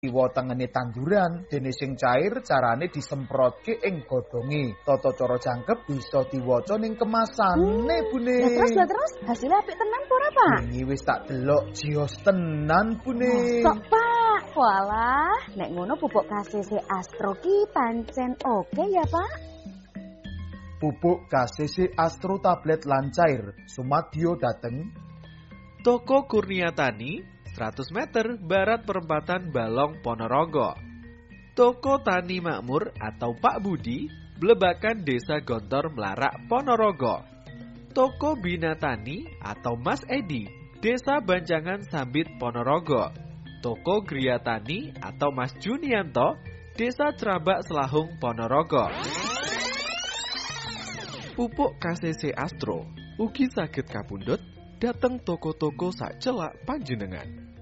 Kiwa tengene tanduran, dene sing cair carane disemprotke ing godhonge. Tata cara jangkep bisa diwaca ning kemasane, Bune. Lah terus hasilnya apik tenan ora, Pak? Wingi wis tak delok jios tenan, Bune. Kok, Pak? Walah, nek ngono pupuk KCC Astro ki pancen oke ya, Pak? Pupuk KCC Astro tablet lan cair, sumadyo dateng Toko Kurnia Tani 100 meter barat perempatan Balong Ponorogo. Toko Tani Makmur atau Pak Budi, Blebakan Desa Gontor Melarak Ponorogo. Toko Bina Tani atau Mas Edi, Desa Banjangan Sambit Ponorogo. Toko Gria Tani atau Mas Junianto, Desa Cerabak Selahung Ponorogo. Pupuk KCC Astro ugi saged kapundhut dateng toko-toko sak celak panjenengan.